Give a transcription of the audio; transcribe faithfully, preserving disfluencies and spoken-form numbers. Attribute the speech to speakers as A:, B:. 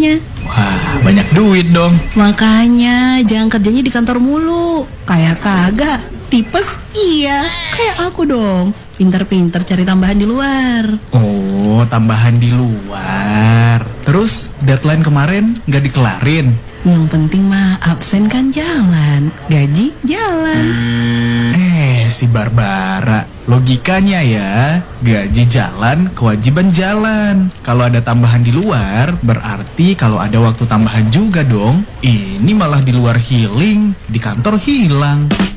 A: kerjanya.
B: Wah, banyak duit dong.
A: Makanya jangan kerjanya di kantor mulu. Kayak kagak, tipes iya. Kayak aku dong, pinter-pinter cari tambahan di luar.
B: Oh, tambahan di luar. Terus deadline kemarin nggak dikelarin?
A: Yang penting mah absen kan jalan, gaji jalan.
B: Eh, si Barbara, logikanya ya, gaji jalan, kewajiban jalan. Kalau ada tambahan di luar, berarti kalau ada waktu tambahan juga dong. Ini malah di luar healing, di kantor hilang.